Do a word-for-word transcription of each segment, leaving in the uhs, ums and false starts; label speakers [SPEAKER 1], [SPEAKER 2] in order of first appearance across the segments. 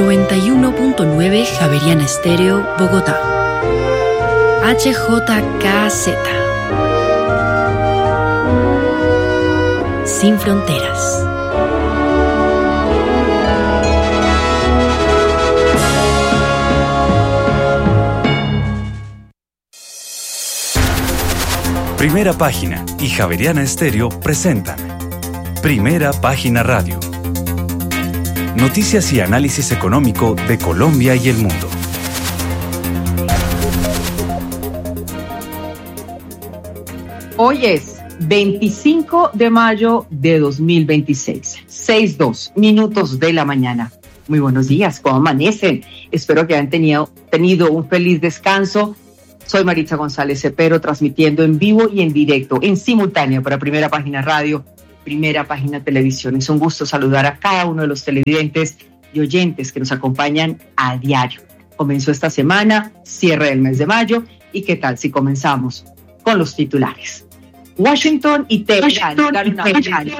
[SPEAKER 1] noventa y uno punto nueve Javeriana Estéreo, Bogotá. H J K Z. Sin fronteras.
[SPEAKER 2] Primera Página y Javeriana Estéreo presentan Primera Página Radio. Noticias y análisis económico de Colombia y el mundo.
[SPEAKER 3] Hoy es veinticinco de mayo de dos mil veintiséis, seis dos minutos de la mañana. Muy buenos días, ¿cómo amanecen? Espero que hayan tenido, tenido un feliz descanso. Soy Maritza González Cepero, transmitiendo en vivo y en directo, en simultáneo para Primera Página Radio, Primera Página Televisión. Es un gusto saludar a cada uno de los televidentes y oyentes que nos acompañan a diario. Comenzó esta semana, cierre del mes de mayo, y ¿qué tal si comenzamos con los titulares? Washington y Teherán dan una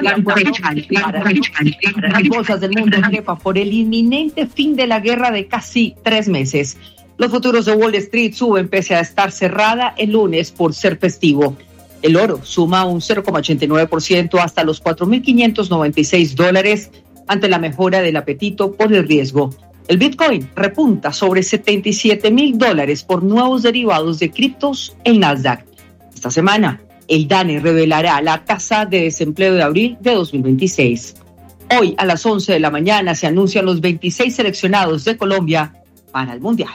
[SPEAKER 3] para las bolsas del mundo trepa por el inminente fin de la guerra de casi tres meses. Los futuros de Wall Street suben pese a estar cerrada el lunes por ser festivo. El oro suma un cero coma ochenta y nueve por ciento hasta los cuatro mil quinientos noventa y seis dólares ante la mejora del apetito por el riesgo. El Bitcoin repunta sobre setenta y siete mil dólares por nuevos derivados de criptos en Nasdaq. Esta semana, el DANE revelará la tasa de desempleo de abril de dos mil veintiséis. Hoy a las once de la mañana se anuncian los veintiséis seleccionados de Colombia para el Mundial.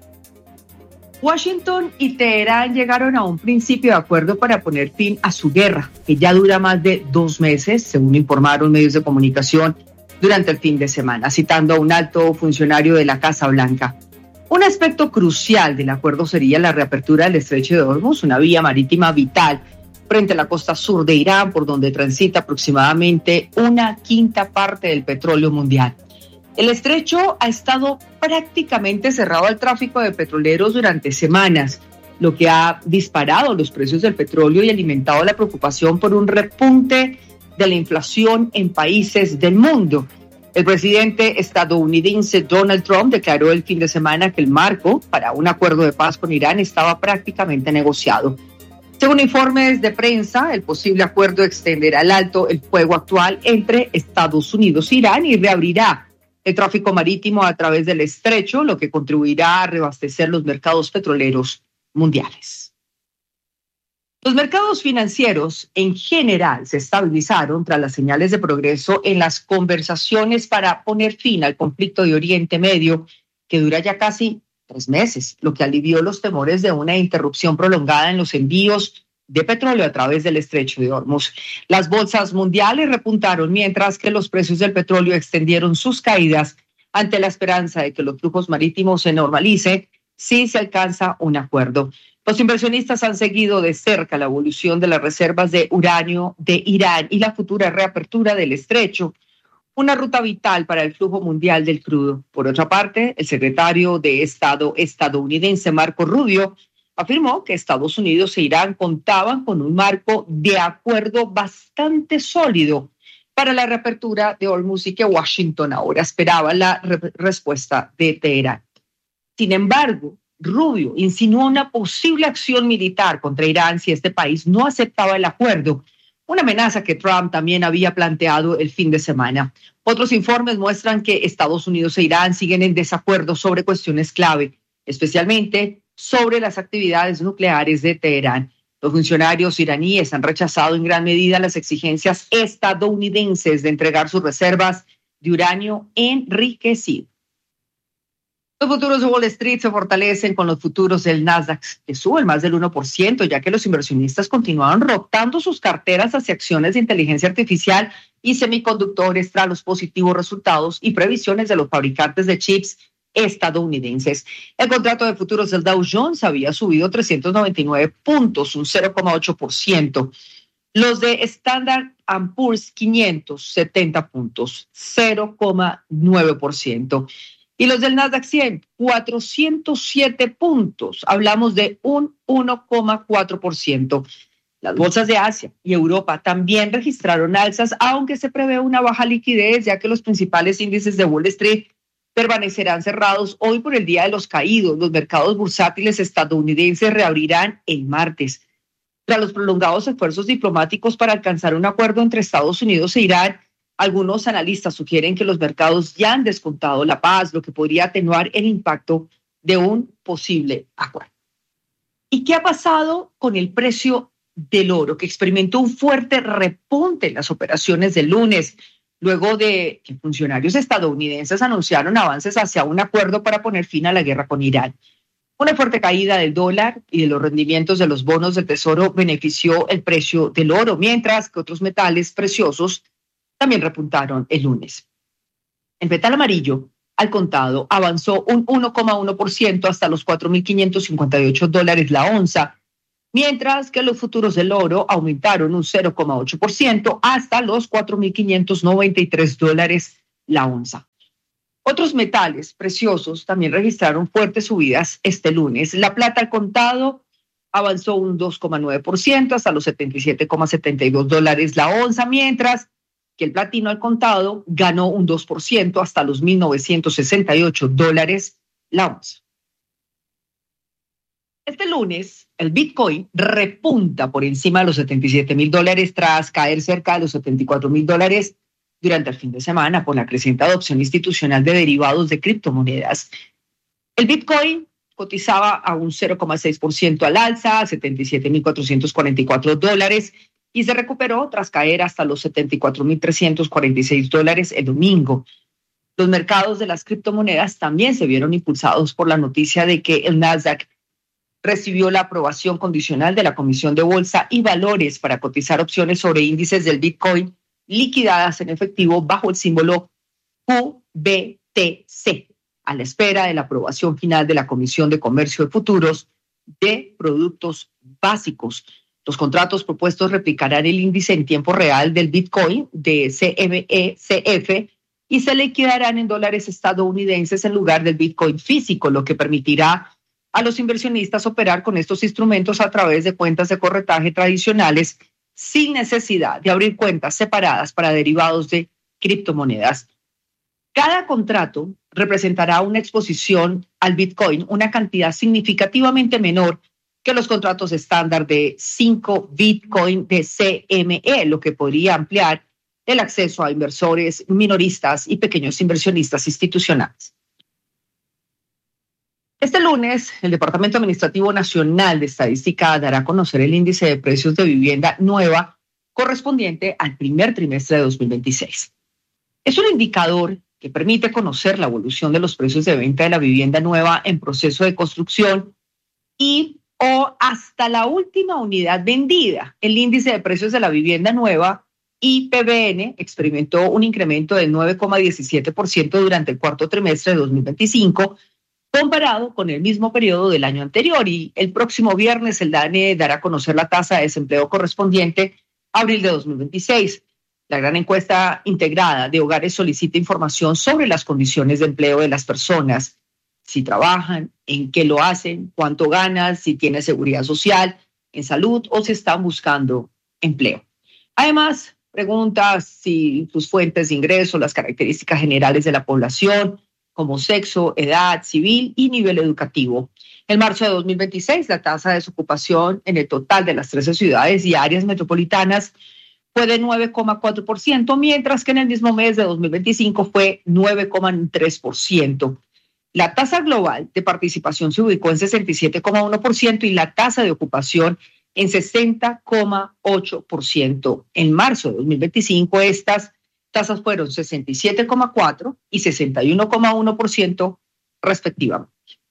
[SPEAKER 3] Washington y Teherán llegaron a un principio de acuerdo para poner fin a su guerra, que ya dura más de dos meses, según informaron medios de comunicación durante el fin de semana, citando a un alto funcionario de la Casa Blanca. Un aspecto crucial del acuerdo sería la reapertura del Estrecho de Hormuz, una vía marítima vital frente a la costa sur de Irán, por donde transita aproximadamente una quinta parte del petróleo mundial. El estrecho ha estado prácticamente cerrado al tráfico de petroleros durante semanas, lo que ha disparado los precios del petróleo y alimentado la preocupación por un repunte de la inflación en países del mundo. El presidente estadounidense Donald Trump declaró el fin de semana que el marco para un acuerdo de paz con Irán estaba prácticamente negociado. Según informes de prensa, el posible acuerdo extenderá al alto el fuego actual entre Estados Unidos e Irán y reabrirá el tráfico marítimo a través del estrecho, lo que contribuirá a reabastecer los mercados petroleros mundiales. Los mercados financieros en general se estabilizaron tras las señales de progreso en las conversaciones para poner fin al conflicto de Oriente Medio, que dura ya casi tres meses, lo que alivió los temores de una interrupción prolongada en los envíos de petróleo a través del Estrecho de Hormuz. Las bolsas mundiales repuntaron mientras que los precios del petróleo extendieron sus caídas ante la esperanza de que los flujos marítimos se normalicen si se alcanza un acuerdo. Los inversionistas han seguido de cerca la evolución de las reservas de uranio de Irán y la futura reapertura del estrecho, una ruta vital para el flujo mundial del crudo. Por otra parte, el secretario de Estado estadounidense Marco Rubio afirmó que Estados Unidos e Irán contaban con un marco de acuerdo bastante sólido para la reapertura de Hormuz y que Washington ahora esperaba la re- respuesta de Teherán. Sin embargo, Rubio insinuó una posible acción militar contra Irán si este país no aceptaba el acuerdo, una amenaza que Trump también había planteado el fin de semana. Otros informes muestran que Estados Unidos e Irán siguen en desacuerdo sobre cuestiones clave, especialmente sobre las actividades nucleares de Teherán. Los funcionarios iraníes han rechazado en gran medida las exigencias estadounidenses de entregar sus reservas de uranio enriquecido. Los futuros de Wall Street se fortalecen con los futuros del Nasdaq, que suben más del uno por ciento, ya que los inversionistas continuaron rotando sus carteras hacia acciones de inteligencia artificial y semiconductores tras los positivos resultados y previsiones de los fabricantes de chips estadounidenses. El contrato de futuros del Dow Jones había subido trescientos noventa y nueve puntos, un cero coma ocho por ciento. Los de Standard and Poor's quinientos setenta puntos, cero coma nueve por ciento. Y los del Nasdaq cien, cuatrocientos siete puntos. Hablamos de un uno coma cuatro por ciento. Las bolsas de Asia y Europa también registraron alzas, aunque se prevé una baja liquidez, ya que los principales índices de Wall Street permanecerán cerrados hoy por el Día de los Caídos. Los mercados bursátiles estadounidenses reabrirán el martes. Tras los prolongados esfuerzos diplomáticos para alcanzar un acuerdo entre Estados Unidos e Irán, algunos analistas sugieren que los mercados ya han descontado la paz, lo que podría atenuar el impacto de un posible acuerdo. ¿Y qué ha pasado con el precio del oro, que experimentó un fuerte repunte en las operaciones del lunes, luego de que funcionarios estadounidenses anunciaron avances hacia un acuerdo para poner fin a la guerra con Irán? Una fuerte caída del dólar y de los rendimientos de los bonos del Tesoro benefició el precio del oro, mientras que otros metales preciosos también repuntaron el lunes. El metal amarillo al contado avanzó un uno coma uno por ciento hasta los cuatro mil quinientos cincuenta y ocho dólares la onza, mientras que los futuros del oro aumentaron un cero coma ocho por ciento hasta los cuatro mil quinientos noventa y tres dólares la onza. Otros metales preciosos también registraron fuertes subidas este lunes. La plata al contado avanzó un dos coma nueve por ciento hasta los setenta y siete coma setenta y dos dólares la onza, mientras que el platino al contado ganó un dos por ciento hasta los mil novecientos sesenta y ocho dólares la onza. Este lunes, el Bitcoin repunta por encima de los setenta y siete mil dólares tras caer cerca de los setenta y cuatro mil dólares durante el fin de semana por la creciente adopción institucional de derivados de criptomonedas. El Bitcoin cotizaba a un cero coma seis por ciento al alza, a setenta y siete mil cuatrocientos cuarenta y cuatro dólares, y se recuperó tras caer hasta los setenta y cuatro mil trescientos cuarenta y seis dólares el domingo. Los mercados de las criptomonedas también se vieron impulsados por la noticia de que el Nasdaq recibió la aprobación condicional de la Comisión de Bolsa y Valores para cotizar opciones sobre índices del Bitcoin liquidadas en efectivo bajo el símbolo Q B T C, a la espera de la aprobación final de la Comisión de Comercio de Futuros de Productos Básicos. Los contratos propuestos replicarán el índice en tiempo real del Bitcoin de C M E C F y se liquidarán en dólares estadounidenses en lugar del Bitcoin físico, lo que permitirá a los inversionistas operar con estos instrumentos a través de cuentas de corretaje tradicionales sin necesidad de abrir cuentas separadas para derivados de criptomonedas. Cada contrato representará una exposición al Bitcoin, una cantidad significativamente menor que los contratos estándar de cinco Bitcoin de C M E, lo que podría ampliar el acceso a inversores minoristas y pequeños inversionistas institucionales. Este lunes, el Departamento Administrativo Nacional de Estadística dará a conocer el índice de precios de vivienda nueva correspondiente al primer trimestre de dos mil veintiséis. Es un indicador que permite conocer la evolución de los precios de venta de la vivienda nueva en proceso de construcción y o hasta la última unidad vendida. El índice de precios de la vivienda nueva, I P V N, experimentó un incremento del nueve coma diecisiete por ciento durante el cuarto trimestre de dos mil veinticinco, comparado con el mismo periodo del año anterior, y el próximo viernes el D A N E dará a conocer la tasa de desempleo correspondiente a abril de dos mil veintiséis. La gran encuesta integrada de hogares solicita información sobre las condiciones de empleo de las personas, si trabajan, en qué lo hacen, cuánto ganan, si tienen seguridad social, en salud o si están buscando empleo. Además, pregunta si sus fuentes de ingreso, las características generales de la población, como sexo, edad, civil y nivel educativo. En marzo de dos mil veintiséis, la tasa de desocupación en el total de las trece ciudades y áreas metropolitanas fue de nueve coma cuatro por ciento, mientras que en el mismo mes de dos mil veinticinco fue nueve coma tres por ciento. La tasa global de participación se ubicó en sesenta y siete coma uno por ciento y la tasa de ocupación en sesenta coma ocho por ciento. En marzo de dos mil veinticinco, estas tasas fueron sesenta y siete coma cuatro por ciento y sesenta y uno coma uno por ciento respectivamente.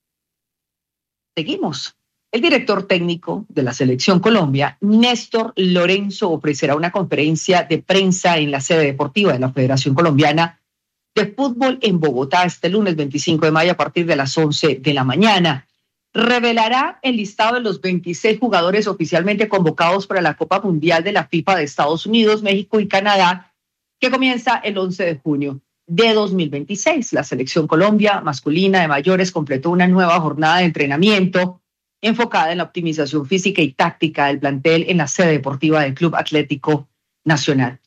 [SPEAKER 3] Seguimos. El director técnico de la Selección Colombia, Néstor Lorenzo, ofrecerá una conferencia de prensa en la sede deportiva de la Federación Colombiana de Fútbol en Bogotá este lunes veinticinco de mayo a partir de las once de la mañana. Revelará el listado de los veintiséis jugadores oficialmente convocados para la Copa Mundial de la FIFA de Estados Unidos, México y Canadá, que comienza el once de junio de dos mil veintiséis. La Selección Colombia masculina de mayores completó una nueva jornada de entrenamiento enfocada en la optimización física y táctica del plantel en la sede deportiva del Club Atlético Nacional.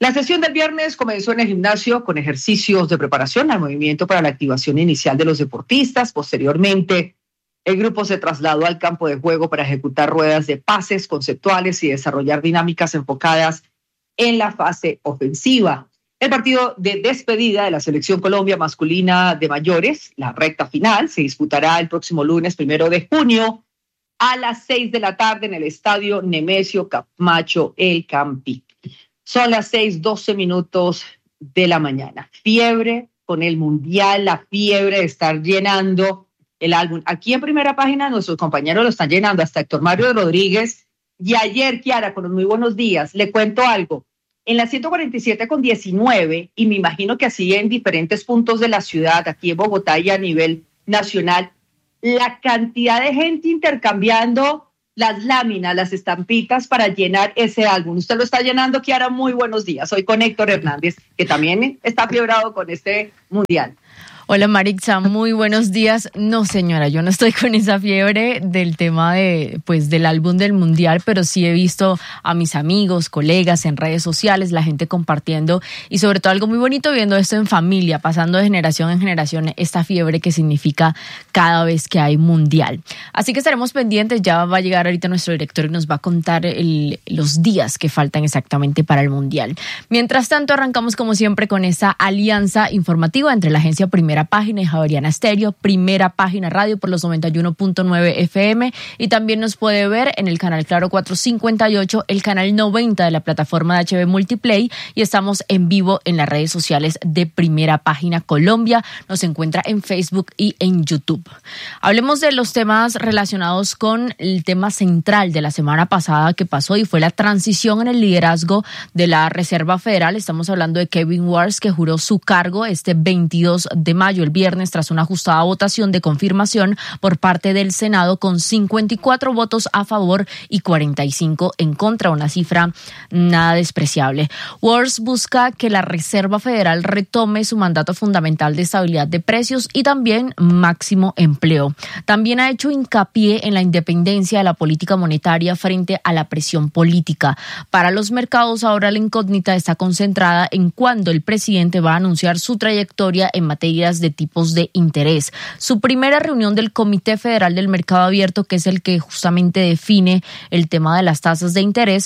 [SPEAKER 3] La sesión del viernes comenzó en el gimnasio con ejercicios de preparación al movimiento para la activación inicial de los deportistas. Posteriormente, el grupo se trasladó al campo de juego para ejecutar ruedas de pases conceptuales y desarrollar dinámicas enfocadas en la fase ofensiva. El partido de despedida de la Selección Colombia masculina de mayores, la recta final, se disputará el próximo lunes primero de junio a las seis de la tarde en el estadio Nemesio Camacho El Campín. Son las seis doce minutos de la mañana. Fiebre con el Mundial, la fiebre de estar llenando el álbum. Aquí en Primera Página nuestros compañeros lo están llenando, hasta Héctor Mario Rodríguez. Y ayer, Kiara, con los muy buenos días, le cuento algo. En la ciento cuarenta y siete con diecinueve, y me imagino que así en diferentes puntos de la ciudad, aquí en Bogotá y a nivel nacional, la cantidad de gente intercambiando las láminas, las estampitas para llenar ese álbum. Usted lo está llenando, Kiara, muy buenos días. Soy con Héctor Hernández, que también está fiebrado con este Mundial.
[SPEAKER 4] Hola Marixa, muy buenos días. No señora, yo no estoy con esa fiebre del tema de, pues, del álbum del Mundial, pero sí he visto a mis amigos, colegas en redes sociales, la gente compartiendo y sobre todo algo muy bonito viendo esto en familia, pasando de generación en generación esta fiebre que significa cada vez que hay Mundial. Así que estaremos pendientes, ya va a llegar ahorita nuestro director y nos va a contar el, los días que faltan exactamente para el Mundial. Mientras tanto, arrancamos como siempre con esa alianza informativa entre la agencia Primera Página y Javeriana Estéreo, Primera Página Radio por los noventa y uno punto nueve F M, y también nos puede ver en el canal Claro cuatrocientos cincuenta y ocho, el canal noventa de la plataforma de H B Multiplay, y estamos en vivo en las redes sociales de Primera Página Colombia. Nos encuentra en Facebook y en YouTube. Hablemos de los temas relacionados con el tema central de la semana pasada que pasó, y fue la transición en el liderazgo de la Reserva Federal. Estamos hablando de Kevin Warsh, que juró su cargo este veintidós de mayo, el viernes, tras una ajustada votación de confirmación por parte del Senado con cincuenta y cuatro votos a favor y cuarenta y cinco en contra, una cifra nada despreciable. Warsh busca que la Reserva Federal retome su mandato fundamental de estabilidad de precios y también máximo empleo. También ha hecho hincapié en la independencia de la política monetaria frente a la presión política. Para los mercados, ahora la incógnita está concentrada en cuándo el presidente va a anunciar su trayectoria en materias de tipos de interés. Su primera reunión del Comité Federal del Mercado Abierto, que es el que justamente define el tema de las tasas de interés,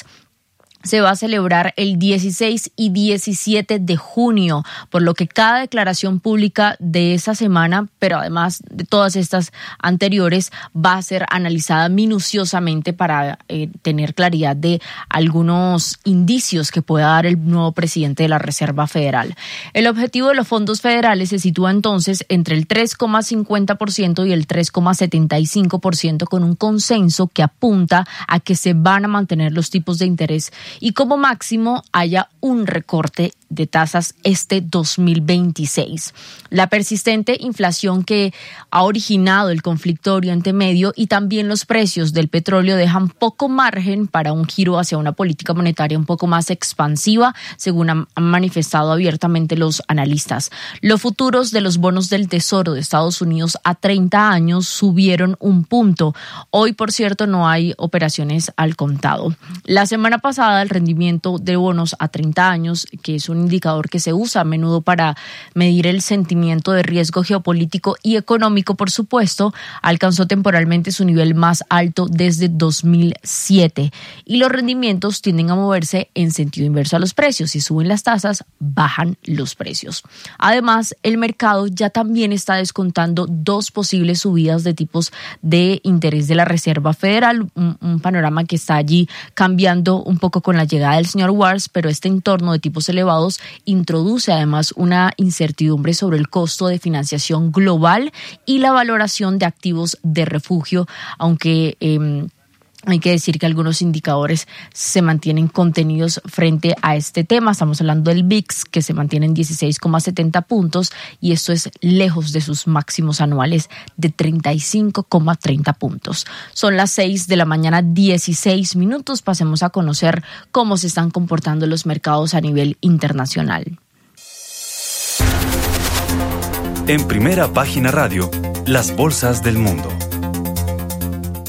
[SPEAKER 4] se va a celebrar el dieciséis y diecisiete de junio, por lo que cada declaración pública de esa semana, pero además de todas estas anteriores, va a ser analizada minuciosamente para eh, tener claridad de algunos indicios que pueda dar el nuevo presidente de la Reserva Federal. El objetivo de los fondos federales se sitúa entonces entre el tres coma cincuenta por ciento y el tres coma setenta y cinco por ciento, con un consenso que apunta a que se van a mantener los tipos de interés y como máximo haya un recorte de tasas este dos mil veintiséis. La persistente inflación que ha originado el conflicto de Oriente Medio y también los precios del petróleo dejan poco margen para un giro hacia una política monetaria un poco más expansiva, según han manifestado abiertamente los analistas. Los futuros de los bonos del Tesoro de Estados Unidos a treinta años subieron un punto. Hoy, por cierto, no hay operaciones al contado. La semana pasada, el rendimiento de bonos a treinta años, que es un indicador que se usa a menudo para medir el sentimiento de riesgo geopolítico y económico, por supuesto, alcanzó temporalmente su nivel más alto desde dos mil siete. Y los rendimientos tienden a moverse en sentido inverso a los precios. Si suben las tasas, bajan los precios. Además, el mercado ya también está descontando dos posibles subidas de tipos de interés de la Reserva Federal, un, un panorama que está allí cambiando un poco con la llegada del señor Warsh, pero este entorno de tipos elevados introduce además una incertidumbre sobre el costo de financiación global y la valoración de activos de refugio, aunque eh, hay que decir que algunos indicadores se mantienen contenidos frente a este tema. Estamos hablando del V I X, que se mantiene en dieciséis coma setenta puntos, y esto es lejos de sus máximos anuales de treinta y cinco coma treinta puntos. Son las seis de la mañana, dieciséis minutos. Pasemos a conocer cómo se están comportando los mercados a nivel internacional.
[SPEAKER 2] En Primera Página Radio, las bolsas del mundo.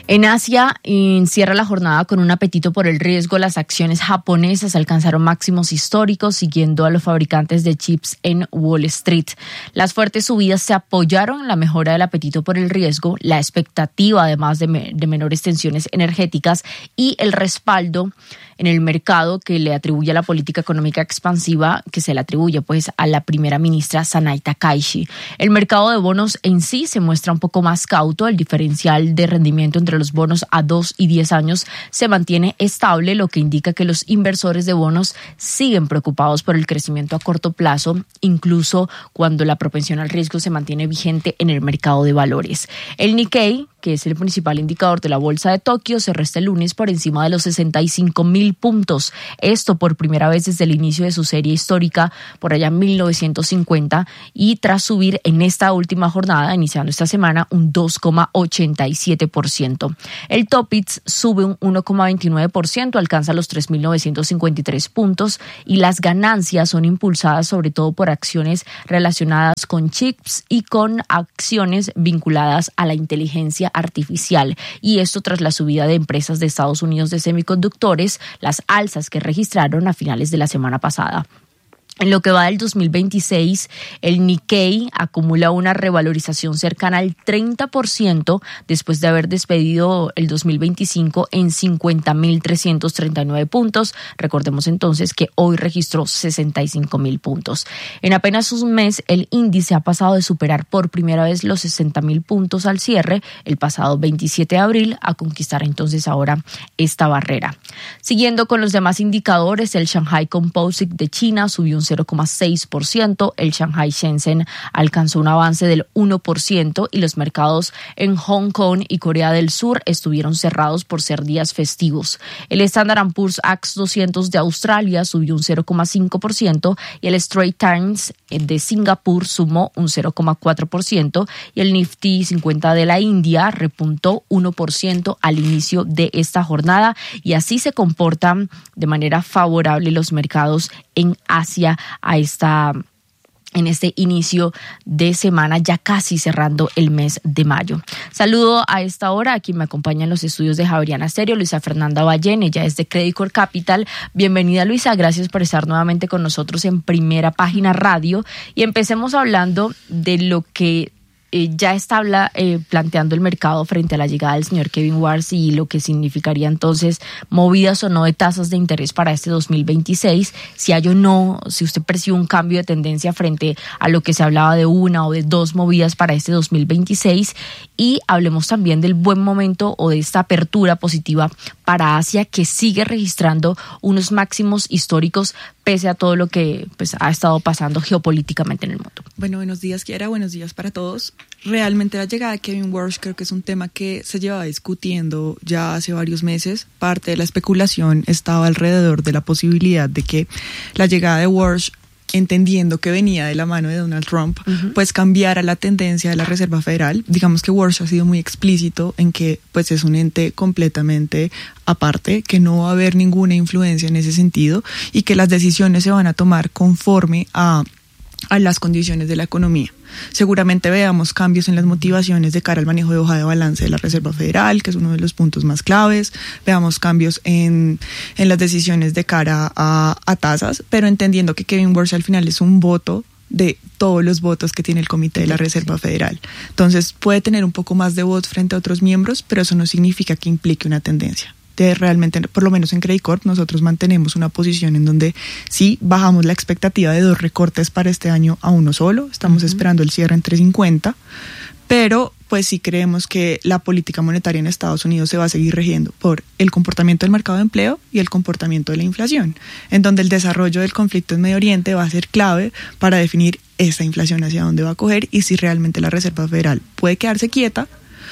[SPEAKER 4] En Asia, cierra la jornada con un apetito por el riesgo. Las acciones japonesas alcanzaron máximos históricos, siguiendo a los fabricantes de chips en Wall Street. Las fuertes subidas se apoyaron en la mejora del apetito por el riesgo, la expectativa además de, me- de menores tensiones energéticas y el respaldo en el mercado que le atribuye a la política económica expansiva que se le atribuye pues a la primera ministra Sanai Takaichi. El mercado de bonos en sí se muestra un poco más cauto. El diferencial de rendimiento entre los bonos a dos y diez años se mantiene estable, lo que indica que los inversores de bonos siguen preocupados por el crecimiento a corto plazo, incluso cuando la propensión al riesgo se mantiene vigente en el mercado de valores. El Nikkei, que es el principal indicador de la bolsa de Tokio, cerró este lunes por encima de los sesenta y cinco mil puntos. Esto por primera vez desde el inicio de su serie histórica, por allá en mil novecientos cincuenta, y tras subir en esta última jornada, iniciando esta semana, un dos coma ochenta y siete por ciento. El Topix sube un uno coma veintinueve por ciento, alcanza los tres mil novecientos cincuenta y tres puntos, y las ganancias son impulsadas sobre todo por acciones relacionadas con chips y con acciones vinculadas a la inteligencia artificial, y esto tras la subida de empresas de Estados Unidos de semiconductores, las alzas que registraron a finales de la semana pasada. En lo que va del dos mil veintiséis, el Nikkei acumula una revalorización cercana al treinta por ciento después de haber despedido el dos mil veinticinco en cincuenta mil trescientos treinta y nueve puntos. Recordemos entonces que hoy registró sesenta y cinco mil puntos. En apenas un mes, el índice ha pasado de superar por primera vez los sesenta mil puntos al cierre el pasado veintisiete de abril a conquistar entonces ahora esta barrera. Siguiendo con los demás indicadores, el Shanghai Composite de China subió un cero coma seis por ciento, el Shanghai Shenzhen alcanzó un avance del uno por ciento y los mercados en Hong Kong y Corea del Sur estuvieron cerrados por ser días festivos. El Standard and Poor's A X doscientos de Australia subió un cero coma cinco por ciento y el Straits Times de Singapur sumó un cero coma cuatro por ciento y el Nifty cincuenta de la India repuntó uno por ciento al inicio de esta jornada, y así se comportan de manera favorable los mercados en Asia a esta en este inicio de semana, ya casi cerrando el mes de mayo. Saludo a esta hora a quien me acompaña en los estudios de Javeriana Estéreo, Luisa Fernanda Ballén. Ella es de Credit Corp Capital. Bienvenida, Luisa, gracias por estar nuevamente con nosotros en Primera Página Radio. Y empecemos hablando de lo que Eh, ya está habla, eh, planteando el mercado frente a la llegada del señor Kevin Warsh y lo que significaría entonces movidas o no de tasas de interés para este dos mil veintiséis, si hay o no, si usted percibe un cambio de tendencia frente a lo que se hablaba de una o de dos movidas para este dos mil veintiséis, y hablemos también del buen momento o de esta apertura positiva para Asia, que sigue registrando unos máximos históricos pese a todo lo que pues ha estado pasando geopolíticamente en el mundo.
[SPEAKER 5] Bueno, buenos días, Kiara, buenos días para todos. Realmente la llegada de Kevin Warsh creo que es un tema que se llevaba discutiendo ya hace varios meses. Parte de la especulación estaba alrededor de la posibilidad de que la llegada de Warsh, entendiendo que venía de la mano de Donald Trump, uh-huh. pues cambiara la tendencia de la Reserva Federal. Digamos que Warsh ha sido muy explícito en que pues es un ente completamente aparte, que no va a haber ninguna influencia en ese sentido y que las decisiones se van a tomar conforme a, a las condiciones de la economía. Seguramente veamos cambios en las motivaciones de cara al manejo de hoja de balance de la Reserva Federal, que es uno de los puntos más claves. Veamos cambios en, en las decisiones de cara a, a tasas, pero entendiendo que Kevin Warsh al final es un voto de todos los votos que tiene el Comité de la Reserva Federal. Entonces puede tener un poco más de voz frente a otros miembros, pero eso no significa que implique una tendencia. De realmente, por lo menos en Credit Corp, nosotros mantenemos una posición en donde sí bajamos la expectativa de dos recortes para este año a uno solo. Estamos uh-huh. esperando el cierre en tres cincuenta, pero pues sí creemos que la política monetaria en Estados Unidos se va a seguir regiendo por el comportamiento del mercado de empleo y el comportamiento de la inflación, en donde el desarrollo del conflicto en Medio Oriente va a ser clave para definir esa inflación hacia dónde va a coger y si realmente la Reserva Federal puede quedarse quieta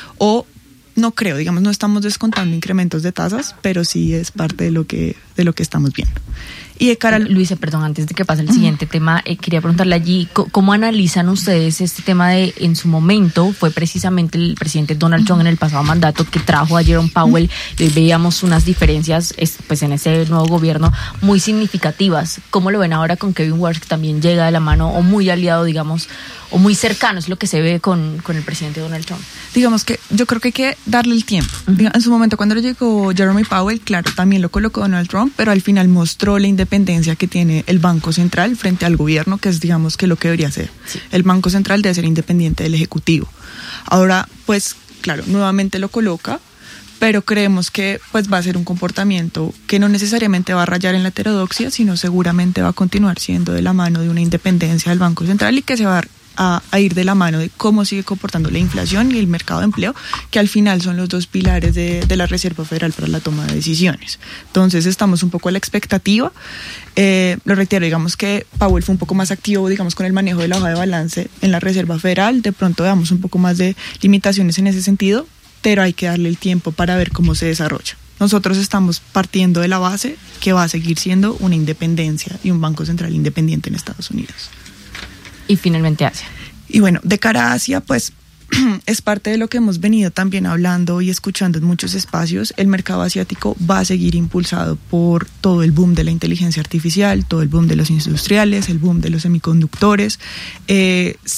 [SPEAKER 5] o no creo, digamos, no estamos descontando incrementos de tasas, pero sí es parte de lo que, de lo que estamos viendo. Y de cara al...
[SPEAKER 4] Luisa, perdón, antes de que pase el siguiente uh-huh. tema, eh, quería preguntarle allí, ¿cómo analizan ustedes este tema de, en su momento, fue precisamente el presidente Donald uh-huh. Trump en el pasado mandato que trajo a Jerome Powell, uh-huh. y hoy veíamos unas diferencias pues en ese nuevo gobierno muy significativas? ¿Cómo lo ven ahora con Kevin Walsh, que también llega de la mano o muy aliado, digamos, o muy cercano, es lo que se ve con, con el presidente Donald Trump?
[SPEAKER 5] Digamos que yo creo que hay que darle el tiempo. Uh-huh. En su momento, cuando llegó Jerome Powell, claro, también lo colocó Donald Trump, pero al final mostró la independencia que tiene el Banco Central frente al gobierno, que es, digamos, que lo que debería ser. Sí. El Banco Central debe ser independiente del Ejecutivo. Ahora, pues, claro, nuevamente lo coloca, pero creemos que pues va a ser un comportamiento que no necesariamente va a rayar en la heterodoxia, sino seguramente va a continuar siendo de la mano de una independencia del Banco Central y que se va a A, a ir de la mano de cómo sigue comportando la inflación y el mercado de empleo, que al final son los dos pilares de, de la Reserva Federal para la toma de decisiones. Entonces estamos un poco a la expectativa. Eh, lo reitero, digamos que Powell fue un poco más activo, digamos, con el manejo de la hoja de balance en la Reserva Federal. De pronto veamos un poco más de limitaciones en ese sentido, pero hay que darle el tiempo para ver cómo se desarrolla. Nosotros estamos partiendo de la base que va a seguir siendo una independencia y un Banco Central independiente en Estados Unidos.
[SPEAKER 4] Y finalmente Asia.
[SPEAKER 5] Y bueno, de cara a Asia, pues es parte de lo que hemos venido también hablando y escuchando en muchos espacios. El mercado asiático va a seguir impulsado por todo el boom de la inteligencia artificial, todo el boom de los industriales, el boom de los semiconductores. Eh,